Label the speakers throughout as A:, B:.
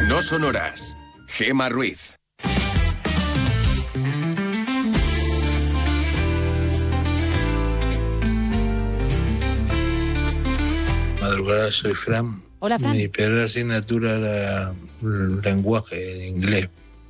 A: No Sonoras. Gema Ruiz.
B: Madrugada, soy Fran.
C: Hola, Fran.
B: Mi peor asignatura era el lenguaje en inglés.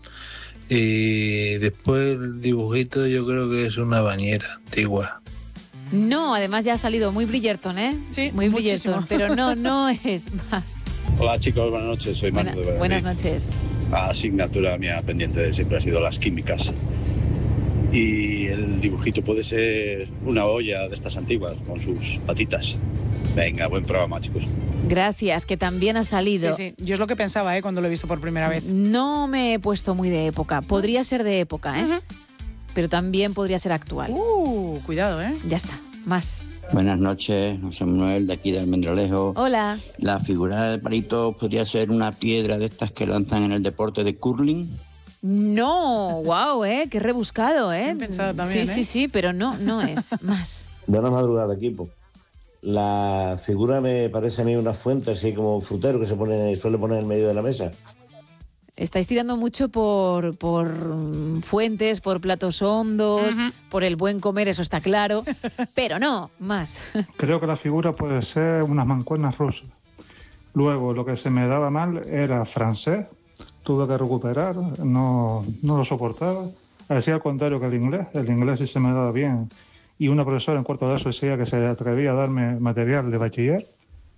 B: Y después el dibujito yo creo que es una bañera antigua.
C: No, además ya ha salido muy Bridgerton, ¿eh?
D: Sí,
C: muy
D: muchísimo.
C: Bridgerton, pero no es más.
E: Hola chicos, buenas noches, soy Manu de Valladolid.
C: Buenas noches.
E: La asignatura mía pendiente siempre ha sido las químicas. Y el dibujito puede ser una olla de estas antiguas con sus patitas. Venga, buen programa, chicos.
C: Gracias, que también ha salido.
D: Sí, yo es lo que pensaba, cuando lo he visto por primera vez.
C: No me he puesto muy de época. Podría ser de época, ¿eh? Pero también podría ser actual.
D: Cuidado, ¿eh?
C: Ya está, más.
F: Buenas noches, José Manuel de aquí de Almendralejo.
C: Hola.
F: La figura del palito podría ser una piedra de estas que lanzan en el deporte de curling.
C: No, wow, qué rebuscado, ¿eh?
D: He pensado también,
C: Sí, pero no es más.
G: Buenas madrugadas, equipo. La figura me parece a mí una fuente así como frutero que suele poner en medio de la mesa.
C: Estáis tirando mucho por fuentes, por platos hondos, por el buen comer, eso está claro, pero no, más.
H: Creo que la figura puede ser unas mancuernas rusas. Luego, lo que se me daba mal era francés, tuve que recuperar, no lo soportaba. Decía al contrario que el inglés sí se me daba bien. Y una profesora en cuarto de eso decía que se atrevía a darme material de bachiller.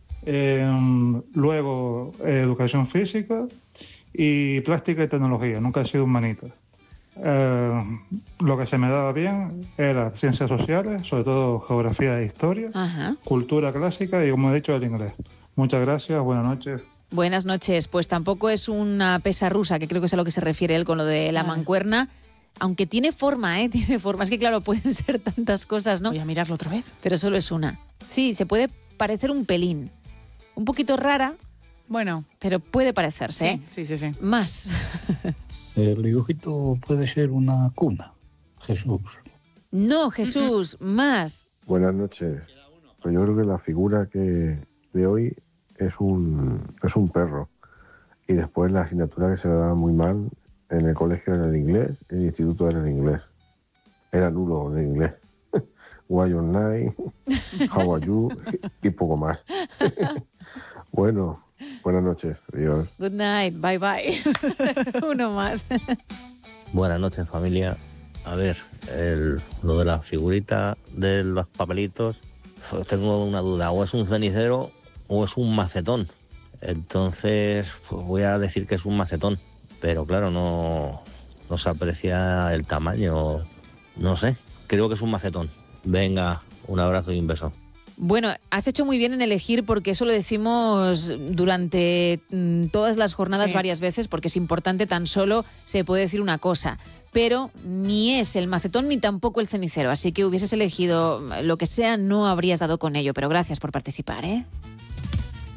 H: Luego, educación física y plástica y tecnología, nunca he sido humanista. Lo que se me daba bien era ciencias sociales, sobre todo geografía e historia, cultura clásica y, como he dicho, el inglés. Muchas gracias, buenas noches.
C: Buenas noches, pues tampoco es una pesa rusa, que creo que es a lo que se refiere él con lo de la mancuerna, aunque tiene forma, tiene forma. Es que claro, pueden ser tantas cosas, ¿no?
D: Voy a mirarlo otra vez.
C: Pero solo es una. Sí, se puede parecer un pelín, un poquito rara.
D: Bueno.
C: Pero puede parecerse,
D: Sí.
C: Más.
I: El dibujito puede ser una cuna. Jesús.
C: No, Jesús, más.
J: Buenas noches. Pues yo creo que la figura de hoy es un perro. Y después la asignatura que se le daba muy mal en el colegio era el inglés, en el instituto era el inglés. Era nulo el inglés. Why your night, how are you y poco más. Bueno. Buenas noches, adiós.
C: Good night, bye bye. Uno más.
K: Buenas noches, familia. A ver, lo de la figurita de los papelitos, tengo una duda, o es un cenicero o es un macetón. Entonces, pues voy a decir que es un macetón, pero claro, no se aprecia el tamaño, no sé, creo que es un macetón. Venga, un abrazo y un beso.
C: Bueno, has hecho muy bien en elegir, porque eso lo decimos durante todas las jornadas varias veces, porque es importante, tan solo se puede decir una cosa, pero ni es el macetón ni tampoco el cenicero, así que hubieses elegido lo que sea, no habrías dado con ello, pero gracias por participar, ¿eh?